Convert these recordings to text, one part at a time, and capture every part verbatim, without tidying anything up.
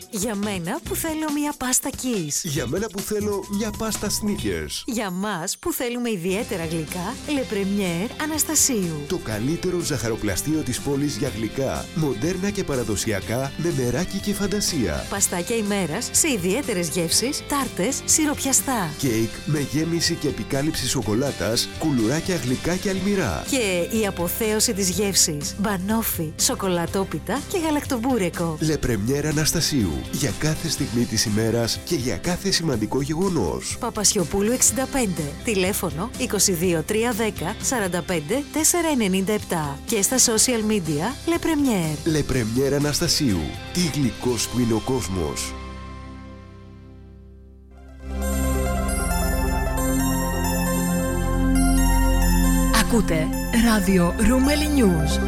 Για μένα που θέλω μια πάστα Kiss. Για μένα που θέλω μια πάστα Snickers. Για μας που θέλουμε ιδιαίτερα γλυκά, Le Premier Αναστασίου. Το καλύτερο ζαχαροπλαστείο της πόλης για γλυκά, μοντέρνα και παραδοσιακά, με μεράκι και φαντασία. Παστάκια ημέρας σε ιδιαίτερες γεύσεις, τάρτες, σιροπιαστά. Κέικ με γέμιση και επικάλυψη σοκολάτας, κουλουράκια γλυκά και αλμυρά. Και η αποθέωση της γεύσης, μπανόφι, σοκολατόπιτα και γαλακτομπούρεκο. Le Premier Αναστασίου. Για κάθε στιγμή της ημέρας και για κάθε σημαντικό γεγονός. Παπασιοπούλου εξήντα πέντε. Τηλέφωνο είκοσι δύο τριακόσια δέκα σαράντα πέντε τετρακόσια ενενήντα επτά. Και στα social media Le Premier. Le Premier Αναστασίου. Τι γλυκός που είναι ο κόσμος. Ακούτε ράδιο Ρούμελι News.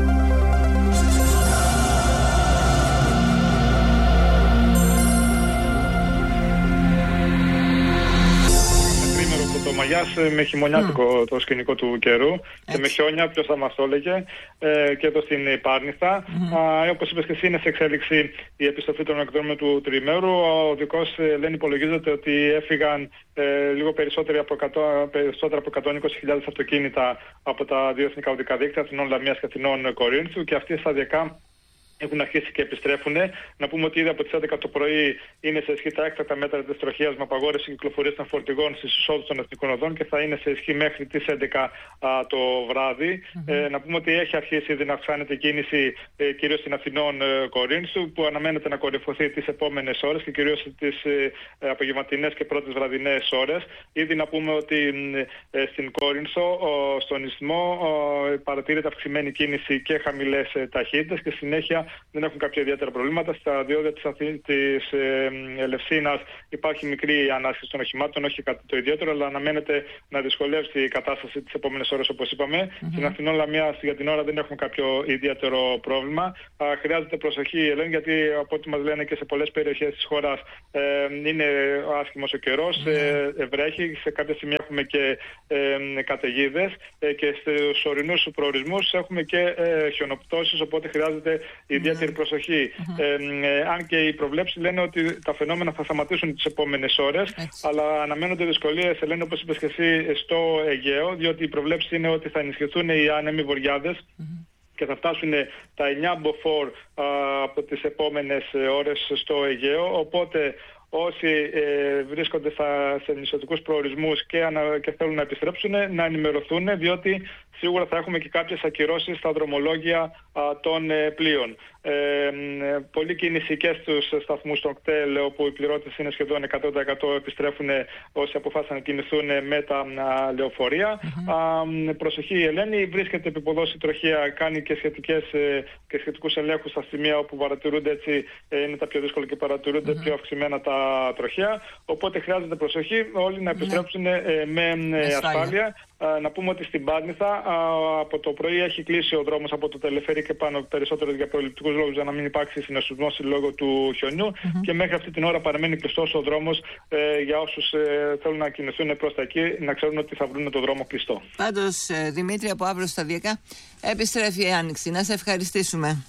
Μαγιάς με χειμωνιάτικο mm. το σκηνικό του καιρού. Έτσι. Και με χιόνια, ποιος θα μας το έλεγε, ε, και εδώ στην Πάρνηθα. Mm. Όπως είπες και εσύ, είναι σε εξέλιξη η επιστροφή των εκδρομών του τριημέρου. Ο οδικός ε, λένε υπολογίζεται ότι έφυγαν ε, λίγο περισσότερο από, περισσότερο από εκατόν είκοσι χιλιάδες αυτοκίνητα από τα δύο εθνικά οδικά δίκτυα, Αθηνών Λαμίας και Αθηνών Κορίνθου, και αυτοί σταδιακά έχουν αρχίσει και επιστρέφουν. Να πούμε ότι ήδη από τις έντεκα το πρωί είναι σε ισχύ τα έκτακτα μέτρα της τροχίας με απαγόρευση κυκλοφορίας των φορτηγών στις εισόδους των εθνικών οδών και θα είναι σε ισχύ μέχρι τις έντεκα α, το βράδυ. Mm-hmm. Ε, να πούμε ότι έχει αρχίσει ήδη να αυξάνεται η κίνηση ε, κυρίως στην Αθηνών ε, Κορίνθου, που αναμένεται να κορυφωθεί τις επόμενες ώρες και κυρίως τις ε, απογευματινές και πρώτες βραδινές ώρες. Ήδη να πούμε ότι ε, στην Κόρινθο, ο, στον Ισθμό, ε, παρατηρείται αυξημένη κίνηση και χαμηλές ε, ταχύτητες, και συνέχεια δεν έχουν κάποια ιδιαίτερα προβλήματα. Στα διόδια της, Αθή... της ε, Ελευσίνας υπάρχει μικρή ανάσχεση των οχημάτων, όχι κάτι το ιδιαίτερο, αλλά αναμένεται να δυσκολεύσει η κατάσταση τις επόμενες ώρες, όπως είπαμε. Mm-hmm. Στην Αθηνών Λαμίας για την ώρα δεν έχουν κάποιο ιδιαίτερο πρόβλημα. Α, χρειάζεται προσοχή, Ελένη, γιατί από ό,τι μας λένε και σε πολλές περιοχές της χώρας ε, είναι άσχημος ο καιρός, mm-hmm. ε, βρέχει, σε κάποια σημεία έχουμε και ε, καταιγίδες ε, και στους ορεινούς προορισμούς έχουμε και ε, χιονοπτώσεις, οπότε χρειάζεται ιδιαίτερη προσοχή. Mm-hmm. Ε, ε, αν και οι προβλέψεις λένε ότι τα φαινόμενα θα σταματήσουν τις επόμενες ώρες, έτσι, αλλά αναμένονται δυσκολίες, λένε, όπως είπες και εσύ, στο Αιγαίο, διότι οι προβλέψεις είναι ότι θα ενισχυθούν οι άνεμοι βοριάδες mm-hmm. και θα φτάσουν τα εννιά μποφόρ α, από τις επόμενες ώρες στο Αιγαίο, οπότε όσοι ε, βρίσκονται στα, σε νησιωτικούς προορισμούς και, ανα, και θέλουν να επιστρέψουν, να ενημερωθούν, διότι σίγουρα θα έχουμε και κάποιες ακυρώσεις στα δρομολόγια α, των ε, πλοίων. Ε, ε, πολλή κίνηση και στους σταθμούς των κτέλ, όπου οι πληρώτες είναι σχεδόν εκατό τοις εκατό, επιστρέφουν όσοι αποφάσισαν να κινηθούν με τα α, λεωφορεία. Mm-hmm. Α, προσοχή, Ελένη, βρίσκεται επιποδός η τροχία, κάνει και, σχετικές, ε, και σχετικούς ελέγχους στα σημεία όπου παρατηρούνται, έτσι ε, είναι τα πιο δύσκολα και παρατηρούνται mm-hmm. πιο αυξημένα τα τροχιά, οπότε χρειάζεται προσοχή όλοι να επιστρέψουν mm-hmm. ε, με ε, ασφάλεια. Να πούμε ότι στην Πάρνηθα από το πρωί έχει κλείσει ο δρόμος από το Τελεφέρι και πάνω, περισσότερο για προληπτικούς λόγους, για να μην υπάρξει συναισθησμός λόγω του χιονιού, mm-hmm. και μέχρι αυτή την ώρα παραμένει κλειστός ο δρόμος ε, για όσους ε, θέλουν να κινηθούν προς τα εκεί, να ξέρουν ότι θα βρουν το δρόμο κλειστό. Πάντως, Δημήτρη, από αύριο σταδιακά επιστρέφει η Άνοιξη. Να σε ευχαριστήσουμε.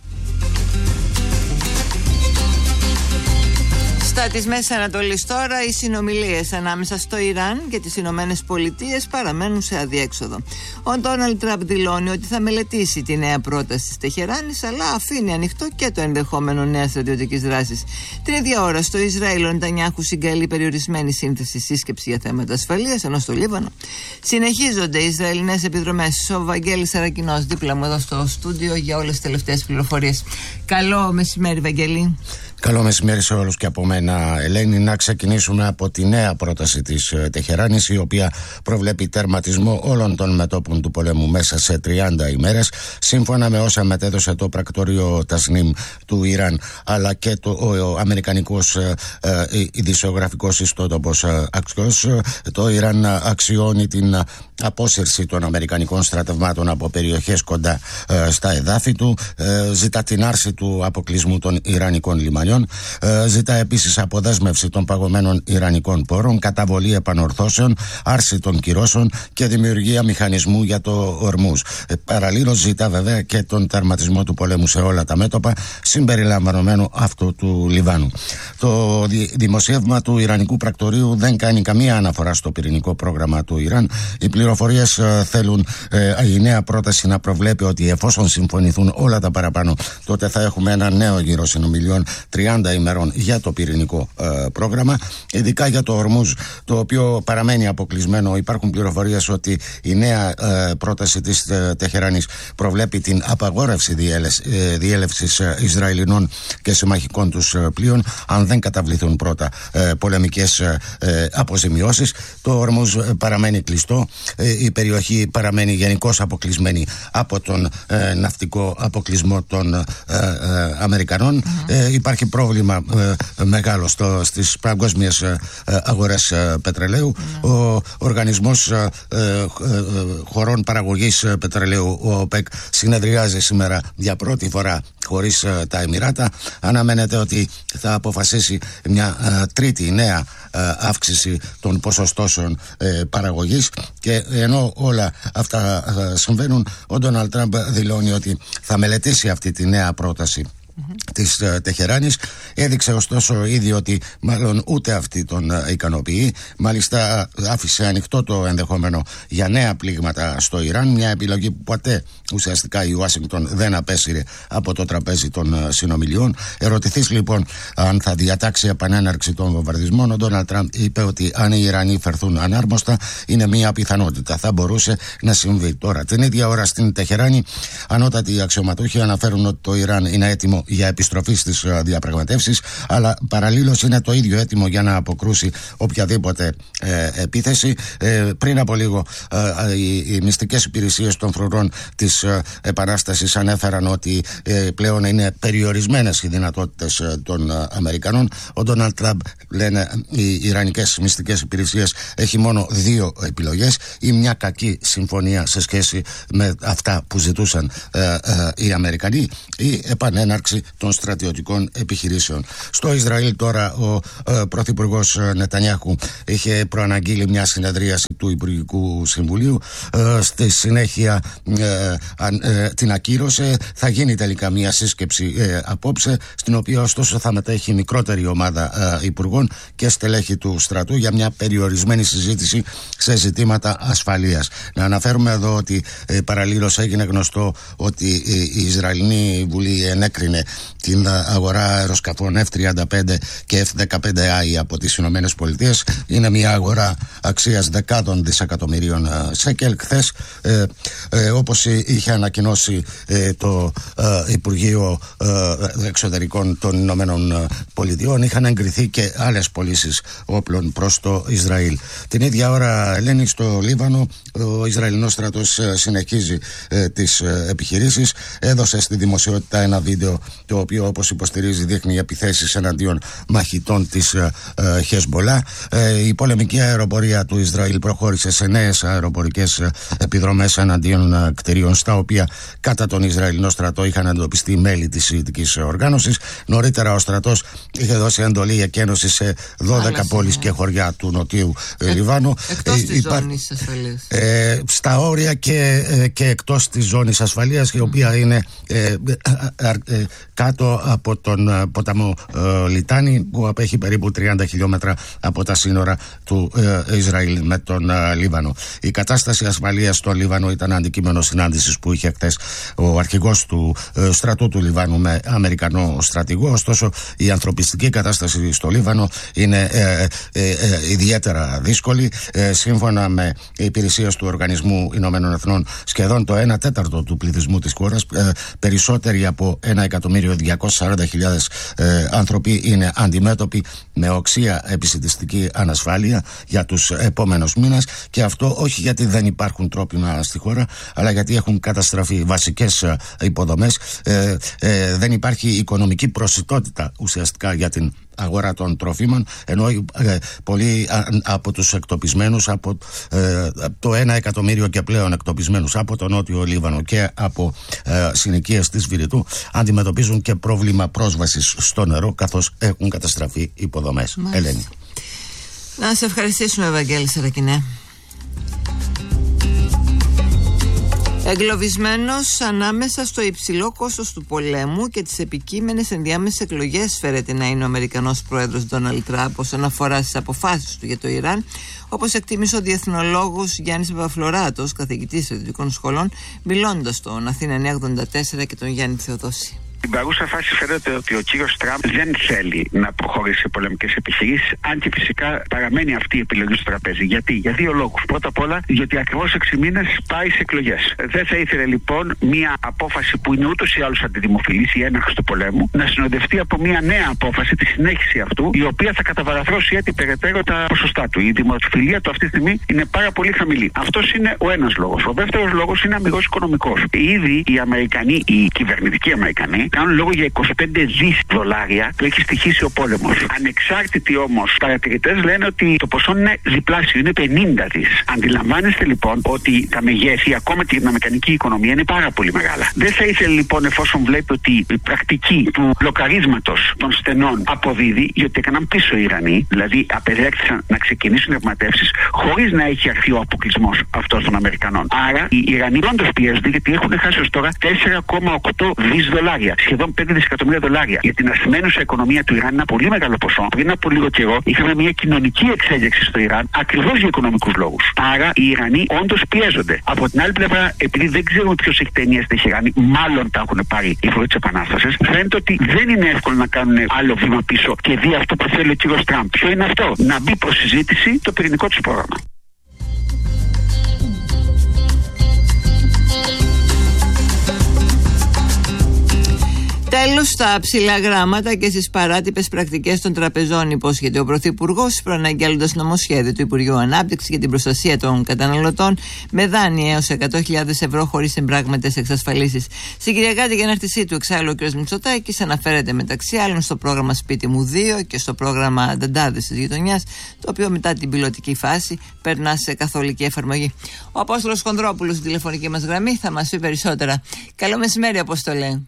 Στα της Μέσης Ανατολής τώρα, οι συνομιλίες ανάμεσα στο Ιράν και τις Ηνωμένες Πολιτείες παραμένουν σε αδιέξοδο. Ο Ντόναλντ Τραμπ δηλώνει ότι θα μελετήσει τη νέα πρόταση της Τεχεράνης, αλλά αφήνει ανοιχτό και το ενδεχόμενο νέας στρατιωτικής δράσης. Την ίδια ώρα στο Ισραήλ, ο Νετανιάχου συγκαλεί περιορισμένη σύνθεση σύσκεψη για θέματα ασφαλείας, ενώ στο Λίβανο συνεχίζονται οι Ισραηλινές επιδρομές. Ο Βαγγέλης Σαρακινός δίπλα μου εδώ στο στούντιο για όλες τις τελευταίες πληροφορίες. Καλό μεσημέρι, Βαγγέλη. Καλό μεσημέρι σε όλους και από μένα, Ελένη. Να ξεκινήσουμε από τη νέα πρόταση της Τεχεράνης, η οποία προβλέπει τερματισμό όλων των μετώπων του πολέμου μέσα σε τριάντα ημέρες, σύμφωνα με όσα μετέδωσε το πρακτορείο Τασνίμ του Ιράν, αλλά και το ο, ο αμερικανικός ε, ε, ειδησιογραφικός ιστότοπος ε, Axios. Το Ιράν αξιώνει την απόσυρση των αμερικανικών στρατευμάτων από περιοχές κοντά ε, στα εδάφη του, ε, ζητά την άρση του αποκλεισμού των Ιρανικών λιμανιών εκατομμυρίων. Ε, ζητά επίσης αποδέσμευση των παγωμένων ιρανικών πόρων, καταβολή επανορθώσεων, άρση των κυρώσεων και δημιουργία μηχανισμού για το Ορμούζ. Ε, παραλλήλως ζητά βέβαια και τον τερματισμό του πολέμου σε όλα τα μέτωπα, συμπεριλαμβανομένου αυτού του Λιβάνου. Το δημοσίευμα του Ιρανικού πρακτορείου δεν κάνει καμία αναφορά στο πυρηνικό πρόγραμμα του Ιράν. Οι πληροφορίες ε, θέλουν ε, η νέα πρόταση να προβλέπει ότι εφόσον συμφωνηθούν όλα τα παραπάνω, τότε θα έχουμε ένα νέο γύρο συνομιλιών τριάντα ημερών για το πυρηνικό ε, πρόγραμμα, ειδικά για το Ορμούζ, το οποίο παραμένει αποκλεισμένο. Υπάρχουν πληροφορίες ότι η νέα ε, πρόταση της ε, Τεχεράνης προβλέπει την απαγόρευση ε, διέλευσης ε, Ισραηλινών και συμμαχικών τους ε, πλοίων, αν δεν καταβληθούν πρώτα ε, πολεμικές ε, ε, αποζημιώσεις. Το Ορμούζ ε, παραμένει κλειστό, ε, η περιοχή παραμένει γενικώς αποκλεισμένη από τον ε, ναυτικό αποκλεισμό των ε, ε, Αμερικανών. Mm-hmm. Ε, υπάρχει πρόβλημα ε, μεγάλο στο, στις παγκόσμιες ε, αγορές ε, πετρελαίου. Mm-hmm. Ο οργανισμός ε, ε, χωρών παραγωγής ε, πετρελαίου, ο ΟΠΕΚ, συνεδριάζει σήμερα για πρώτη φορά χωρίς ε, τα Εμιράτα. Αναμένεται ότι θα αποφασίσει μια ε, τρίτη νέα ε, αύξηση των ποσοστώσεων ε, παραγωγής, και ενώ όλα αυτά ε, συμβαίνουν, ο Ντόναλντ Τραμπ δηλώνει ότι θα μελετήσει αυτή τη νέα πρόταση Mm-hmm. της uh, Τεχεράνης. Έδειξε ωστόσο ήδη ότι μάλλον ούτε αυτή τον uh, ικανοποιεί. Μάλιστα uh, άφησε ανοιχτό το ενδεχόμενο για νέα πλήγματα στο Ιράν, μια επιλογή που ποτέ ουσιαστικά η Ουάσιγκτον δεν απέσυρε από το τραπέζι των uh, συνομιλιών. Ερωτηθείς λοιπόν αν θα διατάξει επανέναρξη των βομβαρδισμών, ο Ντόναλντ Τραμπ είπε ότι αν οι Ιρανοί φερθούν ανάρμοστα, είναι μια πιθανότητα, θα μπορούσε να συμβεί. Τώρα την ίδια ώρα στην Τεχεράνη, ανώτατοι αξιωματούχοι αναφέρουν ότι το Ιράν είναι έτοιμο για επιστροφή στις διαπραγματεύσεις, αλλά παραλλήλως είναι το ίδιο έτοιμο για να αποκρούσει οποιαδήποτε ε, επίθεση. Ε, πριν από λίγο ε, οι, οι μυστικές υπηρεσίες των φρουρών της ε, Επανάστασης ανέφεραν ότι ε, πλέον είναι περιορισμένες οι δυνατότητες ε, των ε, Αμερικανών. Ο Ντόναλντ Τραμπ, λένε οι Ιρανικές μυστικές υπηρεσίες, έχει μόνο δύο επιλογές: ή μια κακή συμφωνία σε σχέση με αυτά που ζητούσαν ε, ε, οι Αμερικανοί, ή επανέναρξη των στρατιωτικών επιχειρήσεων. Στο Ισραήλ τώρα ο ε, Πρωθυπουργός Νετανιάχου είχε προαναγγείλει μια συνεδρίαση του Υπουργικού Συμβουλίου. Ε, στη συνέχεια ε, ε, την ακύρωσε. Θα γίνει τελικά μια σύσκεψη ε, απόψε, στην οποία ωστόσο θα μετέχει μικρότερη ομάδα ε, υπουργών και στελέχη του στρατού για μια περιορισμένη συζήτηση σε ζητήματα ασφαλείας. Να αναφέρουμε εδώ ότι ε, παραλλήλως έγινε γνωστό ότι ε, η Ισραηλινή Βουλή ενέκρινε την αγορά αεροσκαφών εφ τριάντα πέντε και εφ δεκαπέντε άι από τις Ηνωμένες Πολιτείες. Είναι μια αγορά αξίας δεκάδων δισεκατομμυρίων σέκελ. Χθες, ε, ε, όπως είχε ανακοινώσει ε, το ε, Υπουργείο ε, Εξωτερικών των Ηνωμένων Πολιτειών, είχαν εγκριθεί και άλλες πωλήσεις όπλων προς το Ισραήλ. Την ίδια ώρα, Ελένη, στο Λίβανο, ο Ισραηλινός στρατός συνεχίζει ε, τις ε, επιχειρήσεις. Έδωσε στη δημοσιότητα ένα βίντεο το οποίο, όπως υποστηρίζει, δείχνει επιθέσεις εναντίον μαχητών της ε, ε, Χεσμπολά. Ε, η πολεμική αεροπορία του Ισραήλ προχώρησε σε νέες αεροπορικές ε, επιδρομές εναντίον ε, κτηρίων, στα οποία κατά τον Ισραηλινό στρατό είχαν εντοπιστεί μέλη της Σιητικής οργάνωσης. Νωρίτερα ο στρατός είχε δώσει εντολή εκένωση σε δώδεκα πόλεις και χωριά του νοτίου ε, Λιβάνου. Εκτός ε, της υπά... ζώνης ασφαλείας. Ε, στα όρια και, ε, και εκτός της ζώνης ασφαλείας, η οποία είναι ε, ε, ε, ε, κάτω από τον ε, ποταμό ε, Λιτάνη, που απέχει περίπου τριάντα χιλιόμετρα από τα σύνορα του ε, Ισραήλ με τον ε, Λίβανο. Η κατάσταση ασφαλείας στο Λίβανο ήταν αντικείμενο συνάντησης που είχε χθες ο αρχηγός του ε, στρατού του Λιβάνου με Αμερικανό στρατηγό. Ωστόσο, η ανθρωπιστική κατάσταση στο Λίβανο είναι ε, ε, ε, ιδιαίτερα δύσκολη. Ε, σύμφωνα με υπηρεσίες του Οργανισμού Ηνωμένων Εθνών, σχεδόν το ένα τέταρτο του πληθυσμού της χώρας, ε, περισσότεροι από ένα εκατομμύριο διακόσιες σαράντα χιλιάδες ε, άνθρωποι, είναι αντιμέτωποι με οξία επισιτιστική ανασφάλεια για τους επόμενους μήνες, και αυτό όχι γιατί δεν υπάρχουν τρόφιμα στη χώρα, αλλά γιατί έχουν καταστραφεί βασικές υποδομές. Ε, ε, δεν υπάρχει οικονομική προσιτότητα ουσιαστικά για την αγορά των τροφίμων, ενώ ε, πολλοί α, από τους εκτοπισμένους, από ε, το ένα εκατομμύριο και πλέον εκτοπισμένους από τον Νότιο Λίβανο και από ε, συνοικίες της Βηρητού, αντιμετωπίζουν και πρόβλημα πρόσβασης στο νερό, καθώς έχουν καταστραφεί υποδομές. Ελένη. Να σε ευχαριστήσουμε, Ευαγγέλη Σαρακινέ. Εγκλωβισμένος ανάμεσα στο υψηλό κόστος του πολέμου και τις επικείμενες ενδιάμεσες εκλογές φέρεται να είναι ο Αμερικανός πρόεδρος Ντόναλντ Τραμπ όσον αφορά στις αποφάσεις του για το Ιράν, όπως εκτίμησε ο διεθνολόγος Γιάννης Παπαφλωράτος, καθηγητής στρατιωτικών σχολών, μιλώντας στον Αθήνα εννιακόσια ογδόντα τέσσερα και τον Γιάννη Θεοδόση. Στην παρούσα φάση φαίνεται ότι ο κύριος Τραμπ δεν θέλει να προχωρήσει σε πολεμικές επιχειρήσεις, αν και φυσικά παραμένει αυτή η επιλογή στο τραπέζι. Γιατί? Για δύο λόγους. Πρώτα απ' όλα, γιατί ακριβώς έξι μήνες πάει σε εκλογές. Δεν θα ήθελε λοιπόν μια απόφαση που είναι ούτως ή άλλως αντιδημοφιλής, η έναρξη του πολέμου, να συνοδευτεί από μια νέα απόφαση, τη συνέχιση αυτού, η οποία θα καταβαραθρώσει έτσι περαιτέρω τα ποσοστά του. Η δημοφιλία του αυτή τη στιγμή είναι πάρα πολύ χαμηλή. Αυτός είναι ο ένας λόγος. Ο δεύτερος λόγος είναι αμιγώς οικονομικός. Ήδη οι Αμερικανοί, οι κυβερνητικοί Αμερικανοί, κάνουν λόγο για είκοσι πέντε δις δολάρια που έχει στοιχήσει ο πόλεμος. Ανεξάρτητοι όμως παρατηρητές λένε ότι το ποσό είναι διπλάσιο, είναι πενήντα δις. Αντιλαμβάνεστε λοιπόν ότι τα μεγέθη, ακόμα και την αμερικανική οικονομία, είναι πάρα πολύ μεγάλα. Δεν θα ήθελε λοιπόν, εφόσον βλέπει ότι η πρακτική του μπλοκαρίσματος των στενών αποδίδει, γιατί έκαναν πίσω οι Ιρανοί, δηλαδή απεδέχθησαν να ξεκινήσουν διαπραγματεύσεις χωρίς να έχει αρθεί ο αποκλεισμός αυτός των Αμερικανών. Άρα οι Ιρανοί όντως πιέζονται, γιατί έχουν χάσει ως τώρα τέσσερα κόμμα οκτώ δις δολάρια. Σχεδόν πέντε δισεκατομμύρια δολάρια. Για την ασημένουσα οικονομία του Ιράν είναι ένα πολύ μεγάλο ποσό. Πριν από λίγο καιρό είχαμε μια κοινωνική εξέλιξη στο Ιράν, ακριβώς για οικονομικούς λόγους. Άρα οι Ιρανοί όντως πιέζονται. Από την άλλη πλευρά, επειδή δεν ξέρουμε ποιος έχει ταινίες στη Τεχεράνη, μάλλον τα έχουν πάρει οι φορείς της Επανάστασης, φαίνεται ότι δεν είναι εύκολο να κάνουν άλλο βήμα πίσω και δει αυτό που θέλει ο κύριος Τραμπ. Ποιο είναι αυτό? Να μπει προς συζήτηση το πυρηνικό του πρόγραμμα. Τέλος στα ψηλά γράμματα και στις παράτυπες πρακτικές των τραπεζών, υπόσχεται ο Πρωθυπουργός, προαναγγέλλοντας νομοσχέδιο του Υπουργείου Ανάπτυξης για την προστασία των καταναλωτών με δάνεια έως εκατό χιλιάδες ευρώ χωρίς εμπράγματες εξασφαλίσεις. Στην Κυριακάτη γενάρτησή του εξάλλου ο κ. Μητσοτάκης αναφέρεται μεταξύ άλλων στο πρόγραμμα Σπίτι μου δύο και στο πρόγραμμα Νταντάδες της Γειτονιάς, το οποίο μετά την πιλωτική φάση περνά σε καθολική εφαρμογή. Ο Απόστολος Χονδρόπουλος στην τηλεφωνική μας γραμμή θα μας πει περισσότερα. Καλό μεσημέρι, Απόστολε.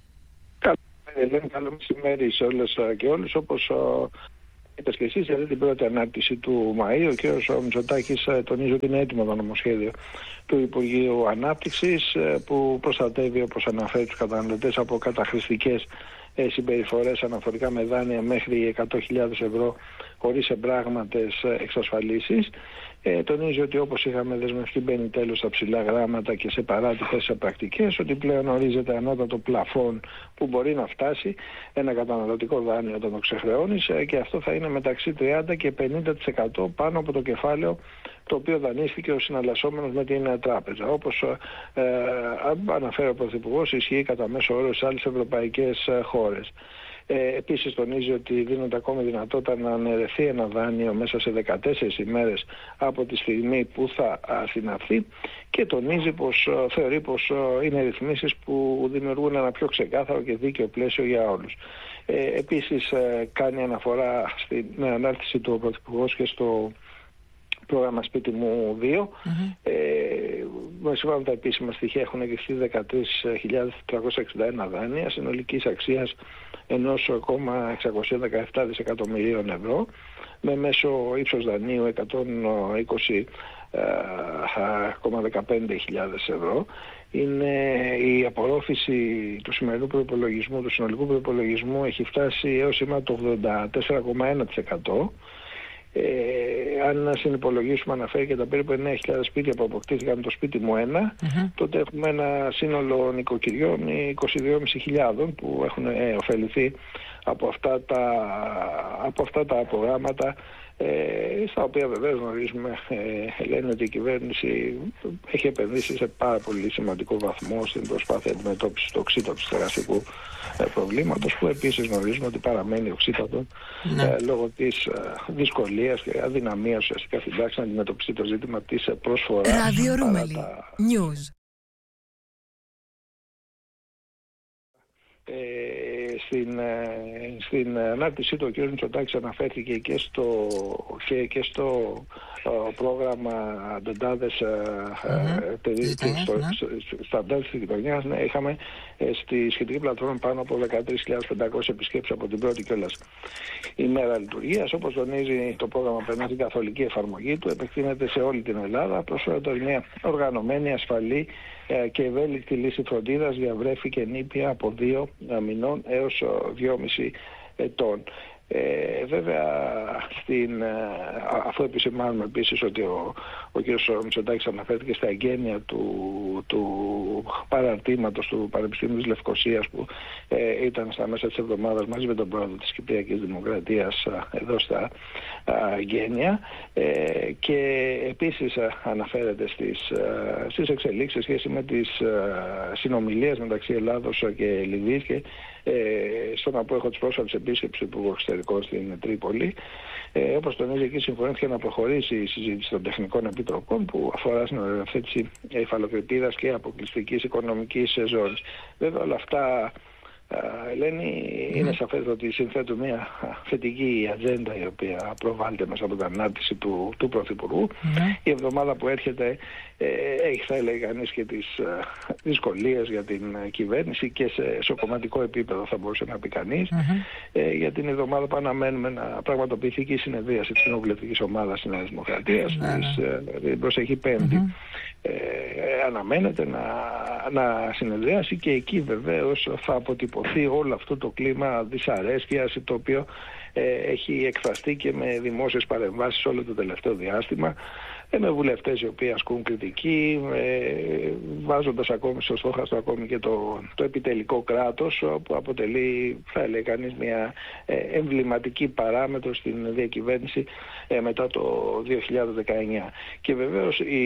Ελένη, καλό μεσημέρι σε όλες και όλους. Όπως είπες και εσύ, σε αυτή την πρώτη ανάρτηση του Μαΐου, ο κ. Μητσοτάκης τονίζει ότι είναι έτοιμο το νομοσχέδιο του Υπουργείου Ανάπτυξης που προστατεύει, όπως αναφέρει, τους καταναλωτές από καταχρηστικές συμπεριφορές αναφορικά με δάνεια μέχρι εκατό χιλιάδες ευρώ χωρίς εμπράγματες εξασφαλίσεις. Ε, τονίζει ότι όπως είχαμε δεσμευτεί μπαίνει τέλος στα ψηλά γράμματα και σε παράτυπες πρακτικές, ότι πλέον ορίζεται ανώτατο πλαφόν που μπορεί να φτάσει ένα καταναλωτικό δάνειο όταν το ξεχρεώνεις, ε, και αυτό θα είναι μεταξύ τριάντα και πενήντα τοις εκατό πάνω από το κεφάλαιο το οποίο δανείστηκε ο συναλλασσόμενος με την τράπεζα. Όπως ε, αναφέρει ο Πρωθυπουργός, ισχύει κατά μέσο όρο σε άλλες ευρωπαϊκές χώρες. Ε, επίσης τονίζει ότι δίνονται ακόμη δυνατότητα να αναιρεθεί ένα δάνειο μέσα σε δεκατέσσερις ημέρες από τη στιγμή που θα συναυθεί, και τονίζει πως θεωρεί πως είναι ρυθμίσεις που δημιουργούν ένα πιο ξεκάθαρο και δίκαιο πλαίσιο για όλους. Ε, επίσης ε, κάνει αναφορά στην ανάρτηση του Πρωθυπουργός και στο πρόγραμμα Σπίτι μου δύο. Mm-hmm. Ε, σύμφωνα με τα επίσημα στοιχεία έχουν εγκριθεί δεκατρείς χιλιάδες τετρακόσια εξήντα ένα δάνεια συνολικής αξίας ενός κόμμα εξακόσια δεκαεπτά δισεκατομμυρίων ευρώ, με μέσο ύψος δανείου εκατόν είκοσι κόμμα δεκαπέντε χιλιάδες ευρώ. Είναι η απορρόφηση του σημερινού προϋπολογισμού, του συνολικού προϋπολογισμού, έχει φτάσει έως σήμερα το ογδόντα τέσσερα κόμμα ένα τοις εκατό. Ε, αν συνυπολογίσουμε, αναφέρει και τα περίπου εννέα χιλιάδες σπίτια που αποκτήθηκαν το Σπίτι μου ένα, mm-hmm. τότε έχουμε ένα σύνολο νοικοκυριών είκοσι δύο χιλιάδες πεντακόσια που έχουν ε, ωφεληθεί από αυτά τα, από αυτά τα προγράμματα, ε, στα οποία βεβαίως γνωρίζουμε, ε, λένε ότι η κυβέρνηση έχει επενδύσει σε πάρα πολύ σημαντικό βαθμό στην προσπάθεια αντιμετώπισης του οξύτατου στεγαστικού ε, προβλήματος, που επίσης γνωρίζουμε ότι παραμένει οξύτατο ναι. ε, λόγω της ε, δυσκολίας και αδυναμίας ουσιαστικά στην πράξη να αντιμετωπιστεί το ζήτημα της προσφοράς. Ράδιο Ρούμελη. Τα... News. Ε, στην, στην ανάρτησή του ο κ. Μητσοτάκης αναφέρθηκε και στο, και, και στο πρόγραμμα Ντοντάδες στα τέλη της γειτονιάς. Ναι, είχαμε στη σχετική πλατφόρμα πάνω από δεκατρείς χιλιάδες πεντακόσιες επισκέψεις από την πρώτη κιόλας ημέρα λειτουργίας. Όπως τονίζει το πρόγραμμα, περνά την καθολική εφαρμογή του, επεκτείνεται σε όλη την Ελλάδα, προσφέροντας μια οργανωμένη, ασφαλή και ευέλικτη λύση φροντίδας για βρέφη και νήπια από δύο μηνών έως δυόμισι ετών. Ε, βέβαια, στην, αφού επισημάνουμε επίσης ότι ο, ο κ. Μητσοτάκης αναφέρθηκε στα εγγένεια του, του παραρτήματος του Πανεπιστήμιου της Λευκωσίας που ε, ήταν στα μέσα της εβδομάδας μαζί με τον πρόεδρο της Κυπριακής Δημοκρατίας εδώ στα εγγένεια, ε, και επίσης α, αναφέρεται στις, α, στις εξελίξεις σε σχέση με τις α, συνομιλίες μεταξύ Ελλάδος και Λιβύης και ε, στον απόϊχο της πρόσφατης επίσκεψης του Υπουργού Εξωτερικών στην Τρίπολη. Ε, όπως τονίζει, εκεί συμφωνήθηκε να προχωρήσει η συζήτηση των τεχνικών επιτροπών που αφορά στην οριοθέτηση υφαλοκρηπίδας και αποκλειστικής οικονομικής ζώνης. Βέβαια, όλα αυτά, Ελένη, mm. είναι σαφές ότι συνθέτουν μια θετική ατζέντα η οποία προβάλλεται μέσα από την ανάρτηση του, του Πρωθυπουργού. Mm. Η εβδομάδα που έρχεται ε, έχει, θα έλεγε κανείς, και τις ε, δυσκολίες για την ε, κυβέρνηση και σε, σε κομματικό επίπεδο, θα μπορούσε να πει κανείς. Mm-hmm. Ε, για την εβδομάδα που αναμένουμε να πραγματοποιηθεί και η συνεδρίαση της κοινοβουλευτικής ομάδας της Νέας Δημοκρατίας, mm-hmm. ε, την προσεχή Πέμπτη. Mm-hmm. Ε, αναμένεται να, να συνεδριάσει και εκεί βεβαίως θα αποτυπωθεί όλο αυτό το κλίμα δυσαρέσκειας το οποίο ε, έχει εκφραστεί και με δημόσιες παρεμβάσεις όλο το τελευταίο διάστημα, ε, με βουλευτές οι οποίοι ασκούν κριτική, ε, βάζοντας ακόμη στο στόχαστρο ακόμη και το, το επιτελικό κράτος, που αποτελεί, θα έλεγε κανείς, μια ε, εμβληματική παράμετρο στην διακυβέρνηση ε, μετά το δύο χιλιάδες δεκαεννιά. Και βεβαίως η,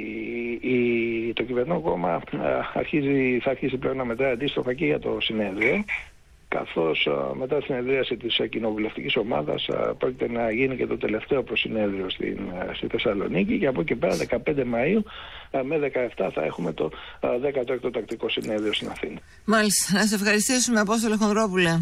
η, το κυβερνό κόμμα αρχίζει, θα αρχίσει πλέον να μετράει αντίστροφα και για το συνέδριο, καθώς α, μετά τη συνεδρίαση της κοινοβουλευτικής ομάδας α, πρόκειται να γίνει και το τελευταίο προσυνέδριο στην, α, στη Θεσσαλονίκη, και από εκεί πέρα δεκαπέντε Μαΐου α, με δεκαεπτά θα έχουμε το α, δέκατο έκτο τακτικό συνέδριο στην Αθήνα. Μάλιστα. Να σε ευχαριστήσουμε, Απόστολε Χονδρόπουλε.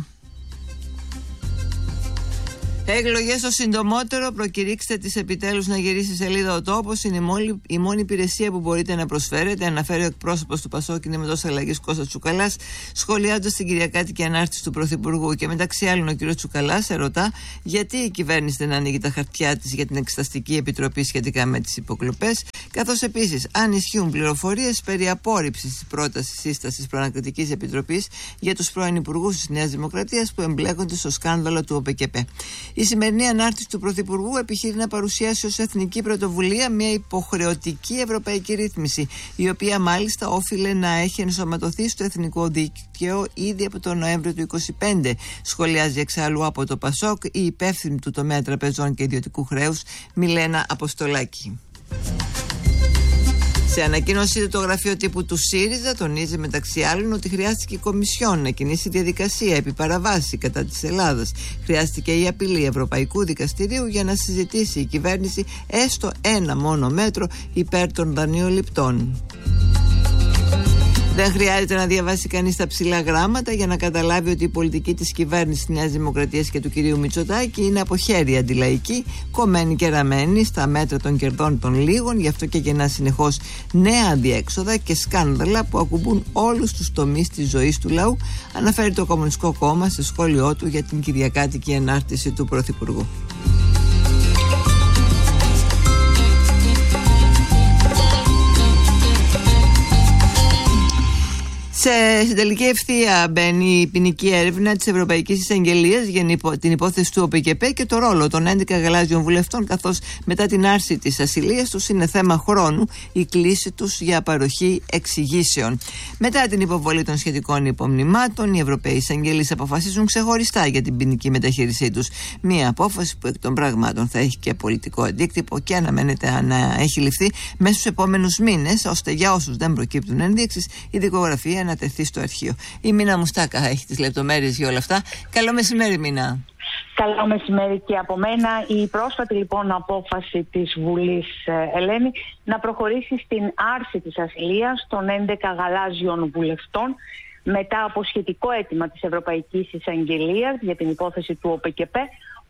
Εκλογές το συντομότερο, προκηρύξτε τις επιτέλους να γυρίσει σελίδα ο τόπος. Είναι η μόνη, η μόνη υπηρεσία που μπορείτε να προσφέρετε, αναφέρει ο εκπρόσωπος του Πασόκ Κινήματος Αλλαγής Κώστας Τσουκαλάς, σχολιάζοντας την κυριακάτικη ανάρτηση του Πρωθυπουργού. Και μεταξύ άλλων, ο κ. Τσουκαλάς ερωτά γιατί η κυβέρνηση δεν ανοίγει τα χαρτιά της για την Εξεταστική Επιτροπή σχετικά με τις υποκλοπές, καθώς επίσης αν ισχύουν πληροφορίες περί απόρριψης της πρότασης σύστασης Προανακριτικής Επιτροπής για τους πρώην υπουργούς της Νέας Δημοκρατίας που εμπλέκονται στο σκάνδαλο του ΟΠΕΚΕΠΕ. Η σημερινή ανάρτηση του Πρωθυπουργού επιχείρει να παρουσιάσει ως εθνική πρωτοβουλία μια υποχρεωτική ευρωπαϊκή ρύθμιση, η οποία μάλιστα όφιλε να έχει ενσωματωθεί στο εθνικό δίκαιο ήδη από τον Νοέμβριο του είκοσι πέντε. Σχολιάζει εξάλλου από το Πασόκ η υπεύθυνη του τομέα τραπεζών και ιδιωτικού χρέους, Μιλένα Αποστολάκη. Σε ανακοίνωσή του, το γραφείο τύπου του ΣΥΡΙΖΑ τονίζει μεταξύ άλλων ότι χρειάστηκε η Κομισιόν να κινήσει διαδικασία επί παραβάση κατά της Ελλάδας. Χρειάστηκε η απειλή Ευρωπαϊκού Δικαστηρίου για να συζητήσει η κυβέρνηση έστω ένα μόνο μέτρο υπέρ των δανειοληπτών. Δεν χρειάζεται να διαβάσει κανείς τα ψηλά γράμματα για να καταλάβει ότι η πολιτική της κυβέρνησης της Νέας Δημοκρατίας και του κυρίου Μητσοτάκη είναι από χέρι αντιλαϊκή, κομμένη και ραμμένη στα μέτρα των κερδών των λίγων, γι' αυτό και γεννά συνεχώς νέα αδιέξοδα και σκάνδαλα που ακουμπούν όλους τους τομείς της ζωής του λαού, αναφέρει το Κομμουνιστικό Κόμμα σε σχόλιο του για την κυριακάτικη ενάρτηση του Πρωθυπουργού. Σε, στην τελική ευθεία μπαίνει η ποινική έρευνα της Ευρωπαϊκής Εισαγγελίας για την υπόθεση του ΟΠΕΚΕΠΕ και το ρόλο των έντεκα γαλάζιων βουλευτών, καθώς μετά την άρση της ασυλίας τους είναι θέμα χρόνου η κλήση τους για παροχή εξηγήσεων. Μετά την υποβολή των σχετικών υπομνημάτων, οι Ευρωπαίοι Εισαγγελείς αποφασίζουν ξεχωριστά για την ποινική μεταχείρισή τους. Μία απόφαση που εκ των πραγμάτων θα έχει και πολιτικό αντίκτυπο και αναμένεται να έχει ληφθεί μέσα στους επόμενους μήνες, ώστε για όσους δεν προκύπτουν ενδείξεις η δικογραφία να τεθεί στο αρχείο. Η Μίνα Μουστάκα έχει τις λεπτομέρειες για όλα αυτά. Καλό μεσημέρι, Μίνα. Καλό μεσημέρι και από μένα. Η πρόσφατη λοιπόν απόφαση της Βουλής, Ελένη, να προχωρήσει στην άρση της ασυλίας των έντεκα γαλάζιων βουλευτών μετά από σχετικό αίτημα της Ευρωπαϊκής Εισαγγελίας για την υπόθεση του ΟΠΕΚΕΠΕ,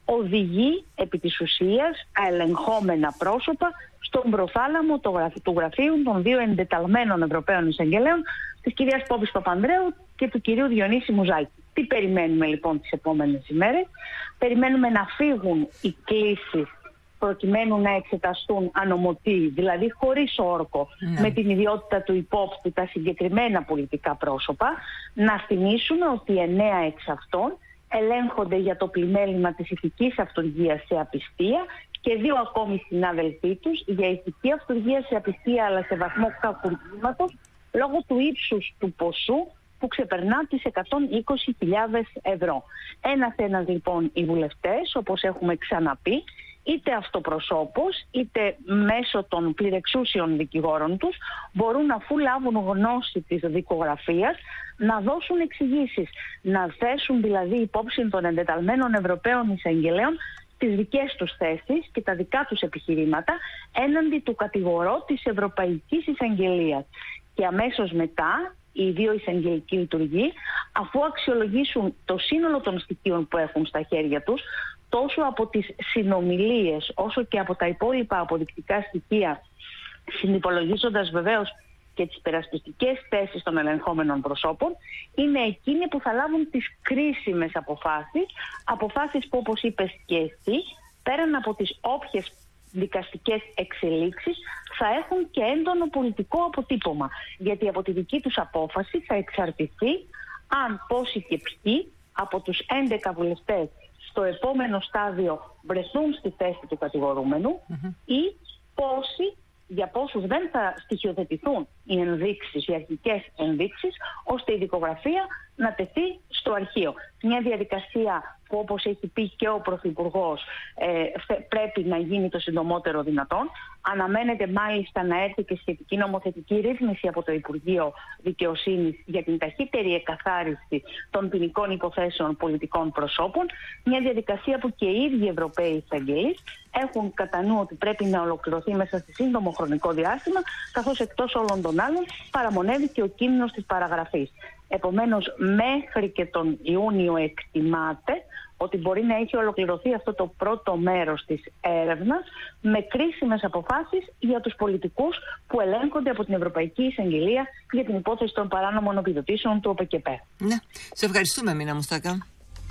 οδηγεί επί της ουσίας τα ελεγχόμενα πρόσωπα στον προθάλαμο του γραφείου των δύο εντεταλμένων Ευρωπαίων Εισαγγελέων, της κυρίας Πόπης Παπανδρέου και του κυρίου Διονύση Μουζάκη. Τι περιμένουμε λοιπόν τις επόμενες ημέρες? Περιμένουμε να φύγουν οι κλήσεις προκειμένου να εξεταστούν ανομωτοί, δηλαδή χωρίς όρκο, ναι. με την ιδιότητα του υπόπτη τα συγκεκριμένα πολιτικά πρόσωπα. Να θυμίσουμε ότι εννέα εξ αυτών ελέγχονται για το πλημέλημα της ηθικής αυτουργίας σε απιστία και δύο ακόμη συνάδελφοί τους για ηθική αυτουργία σε απιστία αλλά σε βαθμό κακουργήματος λόγω του ύψους του ποσού που ξεπερνά τις εκατόν είκοσι χιλιάδες ευρώ. Ένας-ένας λοιπόν οι βουλευτές, όπως έχουμε ξαναπεί, είτε αυτοπροσώπως είτε μέσω των πληρεξούσιων δικηγόρων τους, μπορούν, αφού λάβουν γνώση της δικογραφίας, να δώσουν εξηγήσεις, να θέσουν δηλαδή υπόψη των εντεταλμένων Ευρωπαίων Εισαγγελέων τις δικές τους θέσεις και τα δικά τους επιχειρήματα έναντι του κατηγορώ της Ευρωπαϊκής Εισαγγελίας. Και αμέσως μετά οι δύο εισαγγελικοί λειτουργοί, αφού αξιολογήσουν το σύνολο των στοιχείων που έχουν στα χέρια τους, τόσο από τις συνομιλίες όσο και από τα υπόλοιπα αποδεικτικά στοιχεία, συνυπολογίζοντας βεβαίως και τις υπερασπιστικές θέσεις των ελεγχόμενων προσώπων, είναι εκείνοι που θα λάβουν τις κρίσιμες αποφάσεις, αποφάσεις που, όπως είπες και εσύ, πέραν από τις όποιες δικαστικές εξελίξεις, θα έχουν και έντονο πολιτικό αποτύπωμα. Γιατί από τη δική τους απόφαση θα εξαρτηθεί αν πόσοι και ποιοι από τους έντεκα βουλευτές στο επόμενο στάδιο βρεθούν στη θέση του κατηγορούμενου mm-hmm. ή πόσοι, για πόσους δεν θα στοιχειοθετηθούν οι ενδείξεις, οι αρχικές ενδείξεις, ώστε η δικογραφία να τεθεί στο αρχείο. Μια διαδικασία που, όπως έχει πει και ο Πρωθυπουργός, ε, πρέπει να γίνει το συντομότερο δυνατόν. Αναμένεται μάλιστα να έρθει και σχετική νομοθετική ρύθμιση από το Υπουργείο Δικαιοσύνης για την ταχύτερη εκαθάριση των ποινικών υποθέσεων πολιτικών προσώπων. Μια διαδικασία που και οι ίδιοι Ευρωπαίοι εισαγγελείς έχουν κατά νου ότι πρέπει να ολοκληρωθεί μέσα σε σύντομο χρονικό διάστημα, καθώς εκτός όλων των άλλων παραμονεύει και ο κίνδυνος της παραγραφής. Επομένως, μέχρι και τον Ιούνιο εκτιμάται ότι μπορεί να έχει ολοκληρωθεί αυτό το πρώτο μέρος της έρευνας με κρίσιμες αποφάσεις για τους πολιτικούς που ελέγχονται από την Ευρωπαϊκή Εισαγγελία για την υπόθεση των παράνομων επιδοτήσεων του ΟΠΕΚΕΠΕ. Ναι. Σε ευχαριστούμε, Μίνα Μουστάκα.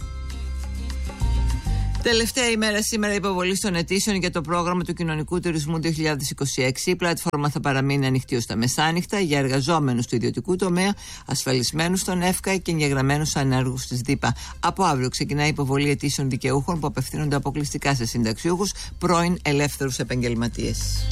Τελευταία ημέρα σήμερα υποβολή των αιτήσεων για το πρόγραμμα του κοινωνικού τουρισμού δύο χιλιάδες είκοσι έξι. Η πλατφόρμα θα παραμείνει ανοιχτή ως τα μεσάνυχτα για εργαζόμενους του ιδιωτικού τομέα, ασφαλισμένους στον ΕΦΚΑ και εγγεγραμμένους ανέργους της ΔΥΠΑ. Από αύριο ξεκινάει η υποβολή αιτήσεων δικαιούχων που απευθύνονται αποκλειστικά σε συνταξιούχους, πρώην ελεύθερους επαγγελματίες.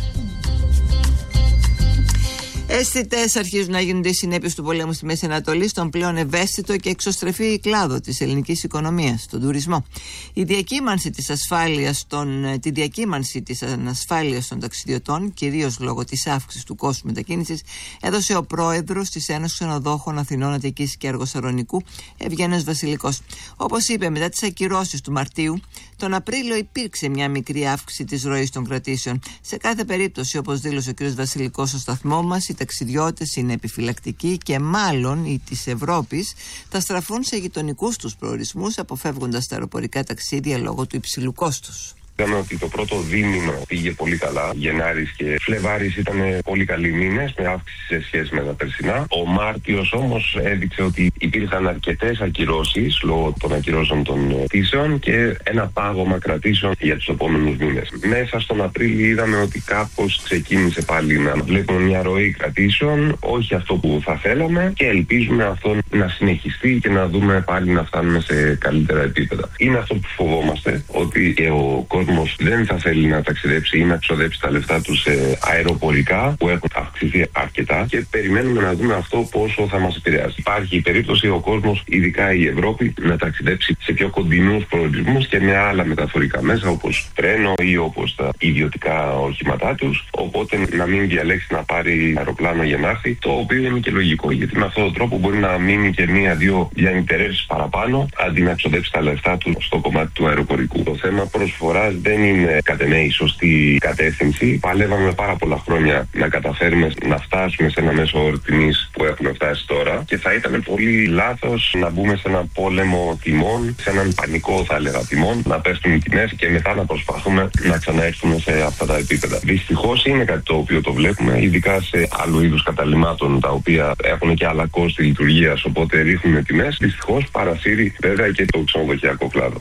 Αισθητές αρχίζουν να γίνονται οι συνέπειες του πολέμου στη Μέση Ανατολή στον πλέον ευαίσθητο και εξωστρεφή κλάδο της ελληνικής οικονομίας, τον τουρισμό. Η διακύμανση της ασφάλειας των, τη διακύμανση της ανασφάλειας των ταξιδιωτών, κυρίως λόγω της αύξησης του κόστου μετακίνησης, έδωσε ο πρόεδρος της Ένωσης Ξενοδόχων Αθηνών, Αττικής και Αργοσαρονικού, Ευγένιος Βασιλικός. Όπως είπε, μετά τις ακυρώσεις του Μαρτίου, τον Απρίλιο υπήρξε μια μικρή αύξηση της ροής των κρατήσεων. Σε κάθε περίπτωση, όπως δήλωσε ο κ. Βασιλικός στο σταθμό μας, οι ταξιδιώτες είναι επιφυλακτικοί και μάλλον οι της Ευρώπης θα στραφούν σε γειτονικούς τους προορισμούς, αποφεύγοντας τα αεροπορικά ταξίδια λόγω του υψηλού κόστους. Είδαμε ότι το πρώτο δίμηνο πήγε πολύ καλά. Γενάρης και Φλεβάρης ήταν πολύ καλοί μήνες με αύξηση σε σχέση με τα περσινά. Ο Μάρτιος όμως έδειξε ότι υπήρχαν αρκετές ακυρώσεις λόγω των ακυρώσεων των αιτήσεων και ένα πάγωμα κρατήσεων για τους επόμενους μήνες. Μέσα στον Απρίλιο είδαμε ότι κάπως ξεκίνησε πάλι να βλέπουμε μια ροή κρατήσεων, όχι αυτό που θα θέλαμε, και ελπίζουμε αυτό να συνεχιστεί και να δούμε πάλι να φτάνουμε σε καλύτερα επίπεδα. Είναι αυτό που φοβόμαστε, ότι και ο κόσμος δεν θα θέλει να ταξιδέψει ή να ξοδέψει τα λεφτά του σε αεροπορικά που έχουν αυξηθεί αρκετά και περιμένουμε να δούμε αυτό πόσο θα μας επηρεάσει. Υπάρχει η περίπτωση ο κόσμος, ειδικά η Ευρώπη, να ταξιδέψει σε πιο κοντινούς προορισμούς και με άλλα μεταφορικά μέσα όπως τρένο ή όπως τα ιδιωτικά οχήματά τους. Οπότε να μην διαλέξει να πάρει αεροπλάνο για να έρθει, το οποίο είναι και λογικό, γιατί με αυτόν τον τρόπο μπορεί να μείνει και μία-δύο διανυκτερεύσεις παραπάνω αντί να ξοδέψει τα λεφτά του στο κομμάτι του αεροπορικού. Το θέμα προσφοράς δεν είναι κατ' εμέ η σωστή κατεύθυνση. Παλεύαμε πάρα πολλά χρόνια να καταφέρουμε να φτάσουμε σε ένα μέσο όρο τιμής που έχουμε φτάσει τώρα και θα ήταν πολύ λάθος να μπούμε σε ένα πόλεμο τιμών, σε έναν πανικό θα έλεγα τιμών, να πέφτουν οι τιμές και μετά να προσπαθούμε να ξαναέρθουμε σε αυτά τα επίπεδα. Δυστυχώς είναι κάτι το οποίο το βλέπουμε, ειδικά σε άλλου είδους καταλυμάτων τα οποία έχουν και άλλα κόστη λειτουργίας, οπότε ρίχνουν τιμές. Δυστυχώς παρασύρει βέβαια και το ξενοδοχειακό κλάδο.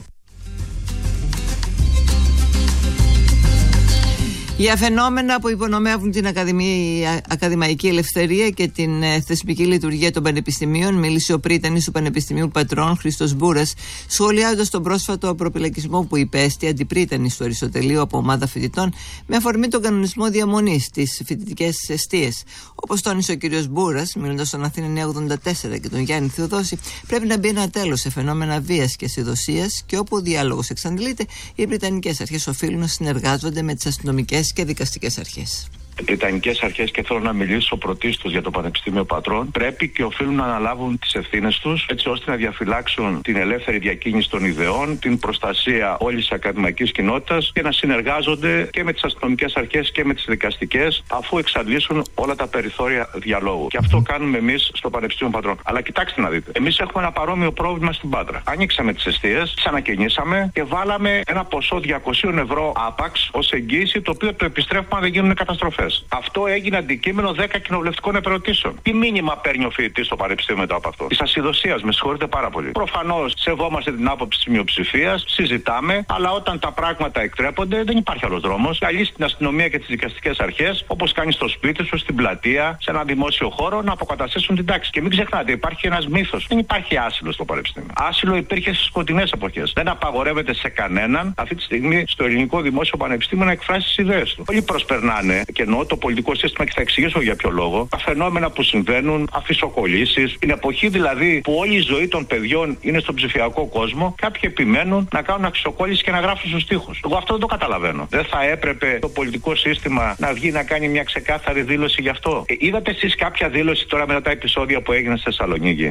Για φαινόμενα που υπονομεύουν την ακαδημαϊκή ελευθερία και την ε, θεσμική λειτουργία των πανεπιστημίων, μίλησε ο πρίτανης του Πανεπιστημίου Πατρών, Χρήστος Μπούρας, σχολιάζοντας τον πρόσφατο προπυλακισμό που υπέστη αντιπρίτανης του Αριστοτελείου από ομάδα φοιτητών με αφορμή τον κανονισμό διαμονής στις φοιτητικές εστίες. Όπως τόνισε ο κ. Μπούρας, μιλώντας στον Αθήνα εννιακόσια ογδόντα τέσσερα και τον Γιάννη Θεοδόση, πρέπει να μπει ένα τέλος σε φαινόμενα βίας και ασυδοσίας και όπου ο διάλογος εξαντλείται, οι βρετανικές αρχές οφείλουν να συνεργάζονται με τις αστυνομικές και δικαστικές αρχές. Οι βρετανικές αρχές, και θέλω να μιλήσω πρωτίστως για το Πανεπιστήμιο Πατρών, πρέπει και οφείλουν να αναλάβουν τις ευθύνες τους έτσι ώστε να διαφυλάξουν την ελεύθερη διακίνηση των ιδεών, την προστασία όλης της ακαδημαϊκής κοινότητας και να συνεργάζονται και με τις αστυνομικές αρχές και με τις δικαστικές αφού εξαντλήσουν όλα τα περιθώρια διαλόγου. Και αυτό κάνουμε εμείς στο Πανεπιστήμιο Πατρών. Αλλά κοιτάξτε να δείτε, εμείς έχουμε ένα παρόμοιο πρόβλημα στην Πάτρα. Ανοίξαμε τις εστίες, ξανακαινήσαμε και βάλαμε ένα ποσό διακόσια ευρώ άπαξ ως εγγύηση, το οποίο το επιστρέφουμε αν δεν γίνουν καταστροφές. Αυτό έγινε αντικείμενο δέκα κοινοβουλευτικών επερωτήσεων. Τι μήνυμα παίρνει ο φοιτητής στο πανεπιστήμιο μετά από αυτό? Τη ασυδοσίας, με συγχωρείτε πάρα πολύ. Προφανώς σεβόμαστε την άποψη της μειοψηφίας, συζητάμε, αλλά όταν τα πράγματα εκτρέπονται δεν υπάρχει άλλος δρόμος. Καλεί στην αστυνομία και τις δικαστικές αρχές, όπως κάνει στο σπίτι σου, στην πλατεία, σε ένα δημόσιο χώρο, να αποκαταστήσουν την τάξη. Και μην ξεχνάτε, υπάρχει ένας μύθος. Δεν υπάρχει άσυλο στο πανεπιστήμιο. Άσυλο υπήρχε στις σκοτεινές εποχές. Δεν απαγορεύεται σε κανέναν αυτή τη στιγμή στο ελληνικό δημόσιο πανεπιστήμιο να εκφράσει τις ιδέες του. Όλοι προσπερνάνε και το πολιτικό σύστημα και θα εξηγήσω για ποιο λόγο. Τα φαινόμενα που συμβαίνουν, αφισοκολλήσεις, την εποχή δηλαδή που όλη η ζωή των παιδιών είναι στον ψηφιακό κόσμο, κάποιοι επιμένουν να κάνουν αφισοκόλληση και να γράψουν στους τοίχους. Εγώ αυτό δεν το καταλαβαίνω. Δεν θα έπρεπε το πολιτικό σύστημα να βγει να κάνει μια ξεκάθαρη δήλωση γι' αυτό? Ε, είδατε εσείς κάποια δήλωση τώρα μετά τα επεισόδια που έγιναν στη Θεσσαλονίκη?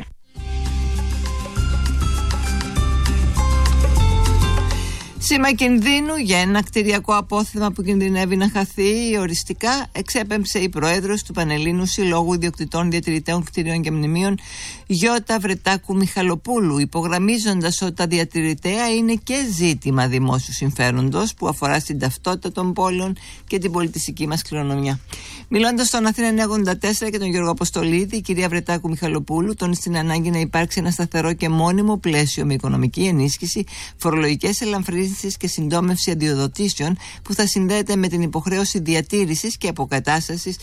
Σήμα κινδύνου για ένα κτηριακό απόθεμα που κινδυνεύει να χαθεί οριστικά εξέπεμψε η πρόεδρος του Πανελλήνιου Συλλόγου Ιδιοκτητών Διατηρητέων Κτηρίων και Μνημείων, Γιώτα Βρετάκου Μιχαλοπούλου, υπογραμμίζοντας ότι τα διατηρητέα είναι και ζήτημα δημόσιου συμφέροντος που αφορά στην ταυτότητα των πόλεων και την πολιτιστική μας κληρονομιά. Μιλώντας στον Αθήνα εννιακόσια ογδόντα τέσσερα και τον Γιώργο Αποστολίδη, η κυρία Βρετάκου Μιχαλοπούλου τόνισε την ανάγκη να υπάρξει ένα σταθερό και μόνιμο πλαίσιο με οικονομική ενίσχυση, φορολογικές ελαφρύνσεις και συντόμευση αντιοδοτήσεων που θα συνδέεται με την υποχρέωση διατήρησης και αποκατάστασης